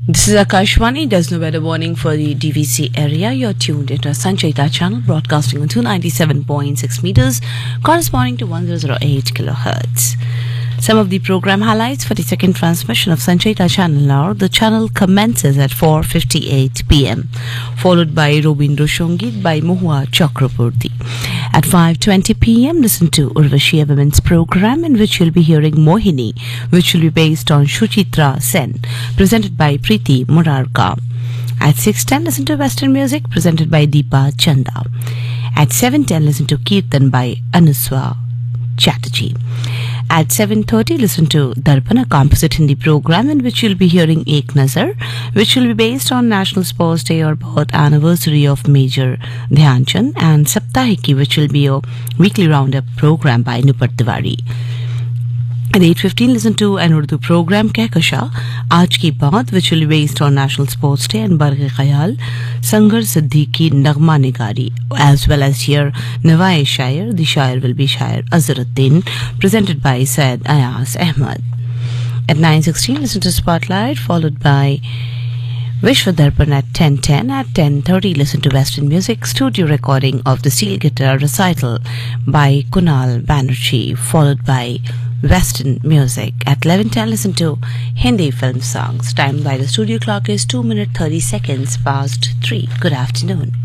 This is Akashwani. There's no weather warning for the DVC area. You're tuned into Sancheta channel broadcasting on 297.6 meters corresponding to 1008 kilohertz. Some of the program highlights for the second transmission of Sancheta channel are: the channel commences at 4:58 p.m. followed by Robindro Shongit by Mohua Chakraborty. At 5:20 p.m. listen to Urvashi, a women's program in which you'll be hearing Mohini, which will be based on Shuchitra Sen, presented by Preeti Murarka. At 6:10 listen to Western music presented by Deepa Chanda. At 7:10 listen to Kirtan by Anuswa Chatterjee. At 7:30 listen to Darpan, a composite Hindi program in which you'll be hearing Ek Nazar, which will be based on National Sports Day or birth anniversary of Major Dhyan Chand, and Saptahiki, which will be a weekly roundup program by Nupar Tiwari. At 8:15 listen to an Urdu program Kehkasha Aaj Ki Baat, which will be based on National Sports Day and Barghe Khayal Sangar Siddiqui Nagma Nigari, as well as hear Nawae Shair. The Shair will be Shair Azharuddin, presented by Syed Ayaz Ahmad. At 9:16 listen to Spotlight, followed by Vishwa Darpan at 10:10. At 10:30 listen to Western music, studio recording of the steel guitar recital by Kunal Banerjee, followed by Western music. At 11:10 listen to Hindi film songs. Time by the studio clock is 2 minutes 30 seconds past 3. Good afternoon.